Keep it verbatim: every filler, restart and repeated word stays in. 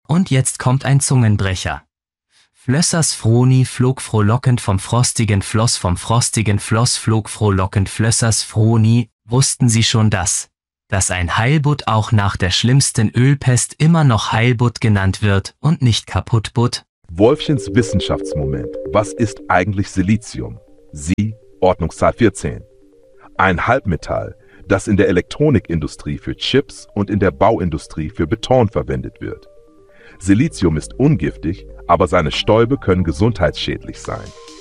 Und jetzt kommt ein Zungenbrecher. Flössers Froni flog frohlockend vom frostigen Floss, vom frostigen Floss flog frohlockend Flössers Froni. Wussten Sie schon das? Dass ein Heilbutt auch nach der schlimmsten Ölpest immer noch Heilbutt genannt wird und nicht Kaputtbutt? Wolfchens Wissenschaftsmoment. Was ist eigentlich Silizium? Sie, Ordnungszahl vierzehn. Ein Halbmetall, das in der Elektronikindustrie für Chips und in der Bauindustrie für Beton verwendet wird. Silizium ist ungiftig, aber seine Stäube können gesundheitsschädlich sein.